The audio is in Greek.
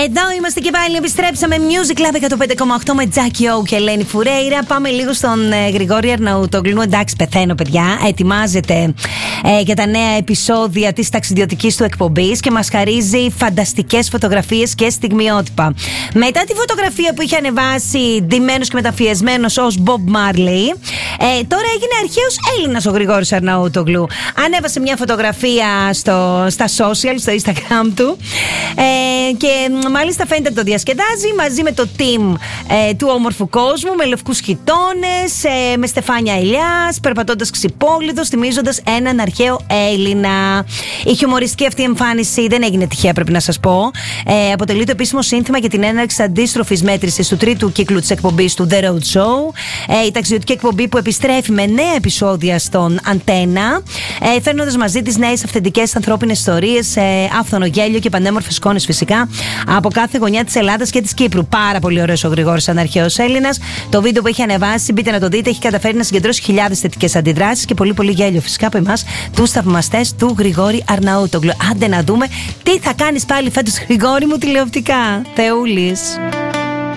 Εδώ είμαστε και πάλι, επιστρέψαμε. Music Club 105,8 με Τζάκι Ο και Ελένη Φουρέιρα. Πάμε λίγο στον Γρηγόρη Αρναούτογλου. Εντάξει, πεθαίνω, παιδιά. Ετοιμάζεται για τα νέα επεισόδια της ταξιδιωτικής του εκπομπής και μας χαρίζει φανταστικές φωτογραφίες και στιγμιότυπα. Μετά τη φωτογραφία που είχε ανεβάσει ντυμένος και μεταφιεσμένος ως Bob Marley, τώρα έγινε αρχαίος Έλληνας ο Γρηγόρης Αρναούτογλου. Ανέβασε μια φωτογραφία στα social, στο Instagram του, και μάλιστα φαίνεται το διασκεδάζει μαζί με το team του όμορφου κόσμου, με λευκούς χιτώνες, με στεφάνια ελιάς, περπατώντας ξυπόλυτος, θυμίζοντας έναν αρχαίο Έλληνα. Η χιουμοριστική αυτή εμφάνιση δεν έγινε τυχαία, πρέπει να σας πω. Αποτελεί το επίσημο σύνθημα για την έναρξη αντίστροφης μέτρησης του τρίτου κύκλου της εκπομπής του The Road Show. Η ταξιδιωτική εκπομπή που επιστρέφει με νέα επεισόδια στον Αντένα, φέρνοντας μαζί τις νέες αυθεντικές ανθρώπινες ιστορίες, άφθονο γέλιο και πανέμορφες εικόνες φυσικά από κάθε γωνιά της Ελλάδας και της Κύπρου. Πάρα πολύ ωραίος ο Γρηγόρης, σαν αρχαίος Έλληνας. Το βίντεο που έχει ανεβάσει, μπείτε να το δείτε, έχει καταφέρει να συγκεντρώσει χιλιάδες θετικές αντιδράσεις και πολύ γέλιο φυσικά από εμάς, τους θαυμαστές του Γρηγόρη Αρναούτογλου. Άντε να δούμε τι θα κάνεις πάλι φέτος, Γρηγόρη μου, τηλεοπτικά. Θεούλης.